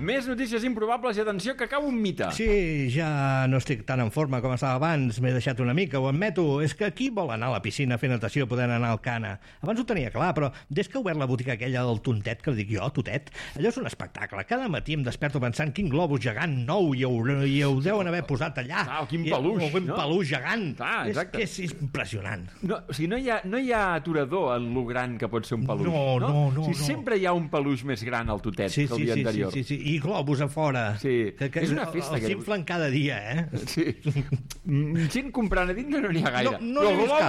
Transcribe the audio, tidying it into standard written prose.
Més notícies improbables i atenció que acaba un mite. Sí, ja no estic tan en forma com estava abans, m'he deixat una mica, ho admeto. És que qui vol anar a la piscina a fer natació podent anar al Cana? Abans ho tenia clar, però des que ha obert la botiga aquella del Tontet, que li dic jo, Totet, allò és un espectacle. Cada matí em desperto pensant quin globus gegant nou i ho deuen haver posat allà. Quin peluix, quin peluix gegant. Exacte. És impressionant. No, o sigui, no hi ha aturador en lo gran que pot ser un peluix. No. Sempre hi ha un peluix més gran al Totet que el dia anterior. Sí. I globus a fora. Sí. Que és una festa. Els inflen cada dia, Sí. Gent comprant a dintre no n'hi ha gaire. No, però